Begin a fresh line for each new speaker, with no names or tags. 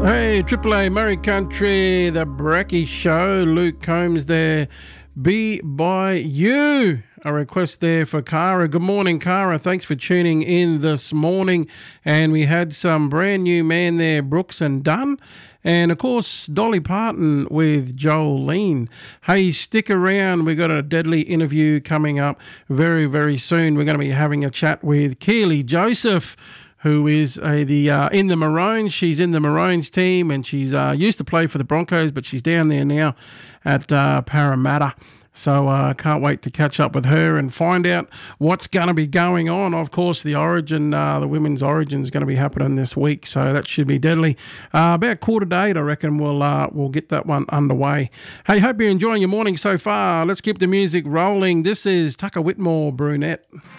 Hey, Triple A Murray Country, the Bracky Show. Luke Combs there. Be by you. A request there for Cara. Good morning, Cara. Thanks for tuning in this morning. And we had some brand new man there, Brooks and Dunn. And, of course, Dolly Parton with Jolene. Hey, stick around. We've got a deadly interview coming up very, very soon. We're going to be having a chat with Keely Joseph, who is in the Maroons. She's in the Maroons team, and she's used to play for the Broncos, but she's down there now at Parramatta. So can't wait to catch up with her and find out what's going to be going on. Of course, the Origin, the women's Origin is going to be happening this week, so that should be deadly. About 7:45, I reckon we'll get that one underway. Hey, hope you're enjoying your morning so far. Let's keep the music rolling. This is Tucker Whitmore, Brunette.